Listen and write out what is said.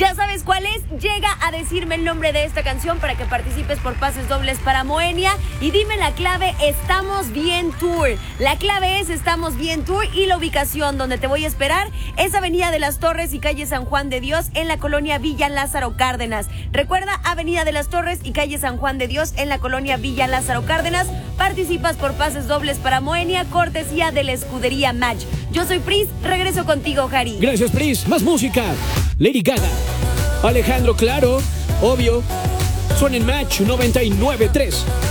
¿Ya sabes cuál es? Llega a decirme el nombre de esta canción para que participes por pases dobles para Moenia. Y dime la clave Estamos Bien Tour. La clave es Estamos Bien Tour y la ubicación donde te voy a esperar es Avenida de las Torres y calle San Juan de Dios en la colonia Villa Lázaro Cárdenas. Recuerda, Avenida de las Torres y calle San Juan de Dios en la colonia Villa Lázaro Cárdenas. Participas por pases dobles para Moenia, cortesía de la escudería Match. Yo soy Pris, regreso contigo, Jari. Gracias, Pris. Más música. Lady Gaga. Alejandro, claro, obvio. Son en Match 99.3.